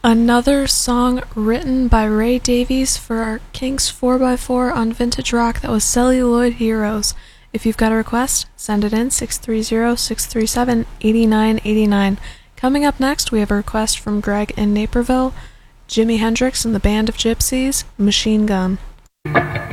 Another song written by Ray Davies for our Kinks 4x4 on Vintage Rock. That was Celluloid Heroes. If you've got a request, send it in 630-637-8989. Coming up next, we have a request from Greg in Naperville, Jimi Hendrix and the Band of Gypsies, Machine Gun.